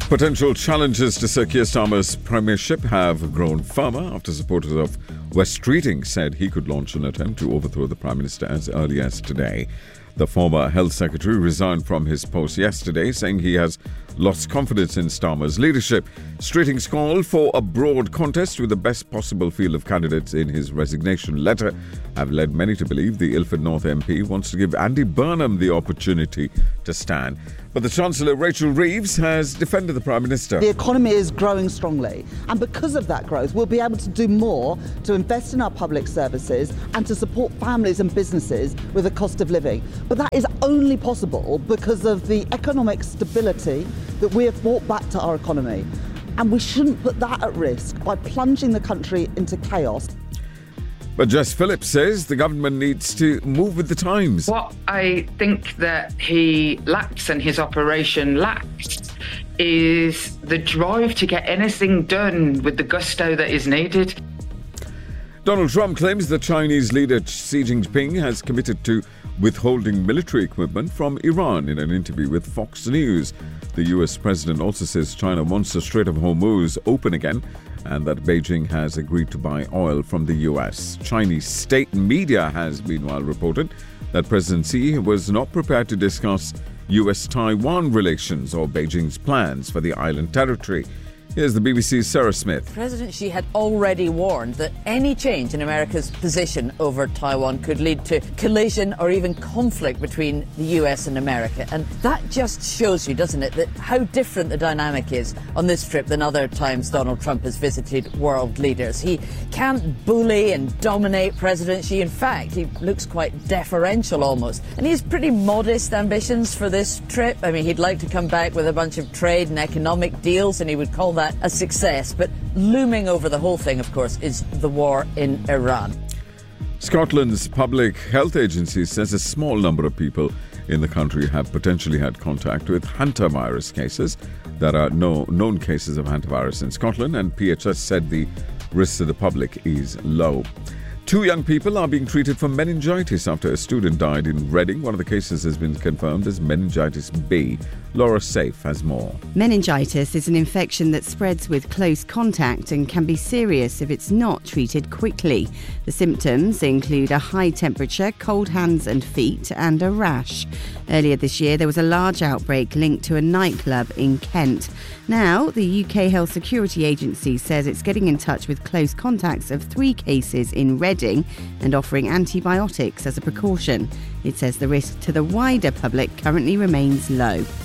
Potential challenges to Sir Keir Starmer's premiership have grown firmer after supporters of West Streeting said he could launch an attempt to overthrow the Prime Minister as early as today. The former Health Secretary resigned from his post yesterday, saying he has lost confidence in Starmer's leadership. Streeting's call for a broad contest with the best possible field of candidates in his resignation letter have led many to believe the Ilford North MP wants to give Andy Burnham the opportunity to stand. But the Chancellor, Rachel Reeves, has defended the Prime Minister. The economy is growing strongly, and because of that growth, we'll be able to do more to invest in our public services and to support families and businesses with the cost of living. But that is only possible because of the economic stability that we have brought back to our economy. And we shouldn't put that at risk by plunging the country into chaos. But Jess Phillips says the government needs to move with the times. What I think that he lacks and his operation lacks is the drive to get anything done with the gusto that is needed. Donald Trump claims the Chinese leader Xi Jinping has committed to withholding military equipment from Iran in an interview with Fox News. The US president also says China wants the Strait of Hormuz open again and that Beijing has agreed to buy oil from the US. Chinese state media has meanwhile reported that President Xi was not prepared to discuss US-Taiwan relations or Beijing's plans for the island territory. Here's the BBC's Sarah Smith. President Xi had already warned that any change in America's position over Taiwan could lead to collision or even conflict between the US and America. And that just shows you, doesn't it, that how different the dynamic is on this trip than other times Donald Trump has visited world leaders. He can't bully and dominate President Xi. In fact, he looks quite deferential almost. And he has pretty modest ambitions for this trip. I mean, he'd like to come back with a bunch of trade and economic deals, and he would call that a success, but looming over the whole thing, of course, is the war in Iran. Scotland's Public Health Agency says a small number of people in the country have potentially had contact with hantavirus cases. There are no known cases of hantavirus in Scotland, and PHS said the risk to the public is low. 2 young people are being treated for meningitis after a student died in Reading. One of the cases has been confirmed as meningitis B. Laura Safe has more. Meningitis is an infection that spreads with close contact and can be serious if it's not treated quickly. The symptoms include a high temperature, cold hands and feet, and a rash. Earlier this year, there was a large outbreak linked to a nightclub in Kent. Now, the UK Health Security Agency says it's getting in touch with close contacts of 3 cases in Reading and offering antibiotics as a precaution. It says the risk to the wider public currently remains low.